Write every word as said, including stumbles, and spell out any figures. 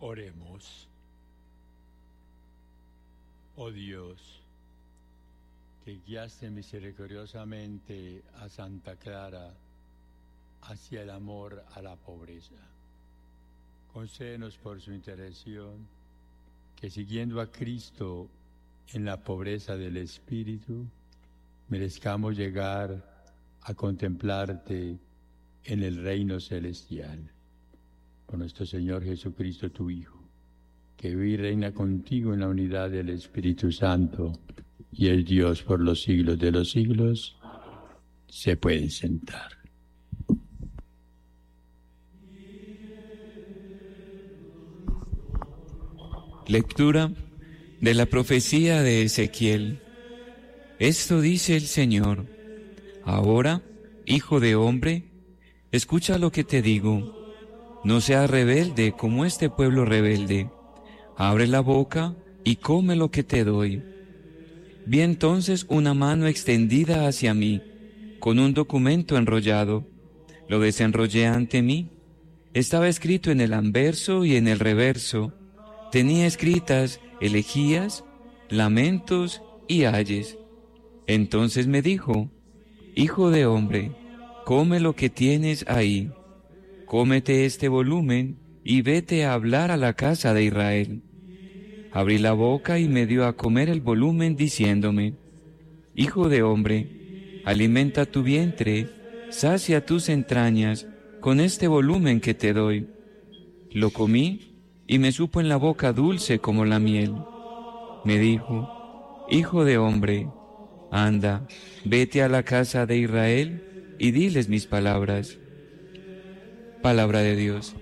Oremos. Oh Dios, que guiaste misericordiosamente a Santa Clara hacia el amor a la pobreza, concédenos por su intercesión que, siguiendo a Cristo en la pobreza del espíritu, merezcamos llegar a contemplarte en el reino celestial. Por nuestro Señor Jesucristo, tu Hijo, que vive y reina contigo en la unidad del Espíritu Santo y el Dios por los siglos de los siglos, se pueden sentar. Lectura de la profecía de Ezequiel. Esto dice el Señor: Ahora, hijo de hombre, escucha lo que te digo. No seas rebelde como este pueblo rebelde. Abre la boca y come lo que te doy. Vi entonces una mano extendida hacia mí, con un documento enrollado. Lo desenrollé ante mí. Estaba escrito en el anverso y en el reverso. Tenía escritas elegías, lamentos y ayes. Entonces me dijo: Hijo de hombre, come lo que tienes ahí. Cómete este volumen y vete a hablar a la casa de Israel. Abrí la boca y me dio a comer el volumen, diciéndome: Hijo de hombre, alimenta tu vientre, sacia tus entrañas con este volumen que te doy. Lo comí y me supo en la boca dulce como la miel. Me dijo: Hijo de hombre, anda, vete a la casa de Israel y diles mis palabras. Palabra de Dios.